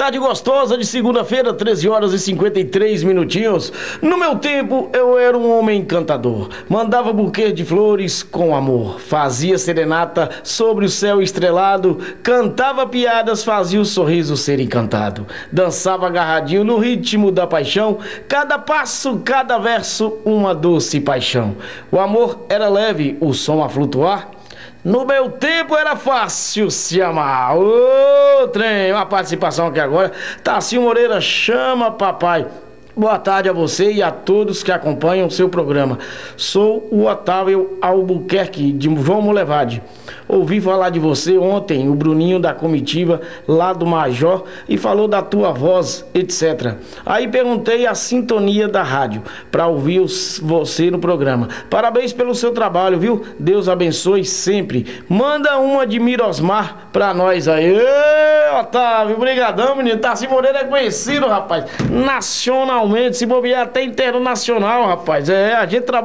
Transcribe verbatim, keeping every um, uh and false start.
tarde gostosa de segunda-feira, treze horas e cinquenta e três minutinhos. No meu tempo, eu era um homem encantador. Mandava buquê de flores com amor. Fazia serenata sobre o céu estrelado. Cantava piadas, fazia o sorriso ser encantado. Dançava agarradinho no ritmo da paixão. Cada passo, cada verso, uma doce paixão. O amor era leve, o som a flutuar. No meu tempo era fácil se amar. Ô, trem, uma participação aqui agora. Tarcísio Moreira, chama papai. Boa tarde a você e a todos que acompanham o seu programa. Sou o Otávio Albuquerque, de João Molevade. Ouvi falar de você ontem, o Bruninho da comitiva lá do Major, e falou da tua voz, etcétera. Aí perguntei a sintonia da rádio para ouvir os, você no programa. Parabéns pelo seu trabalho, viu? Deus abençoe sempre. Manda uma de Mirosmar pra nós aí. Ê, Otávio, brigadão, menino. Tarcísio Moreira é conhecido, rapaz, nacionalmente, se bobear até internacional, rapaz. É, a gente trabalha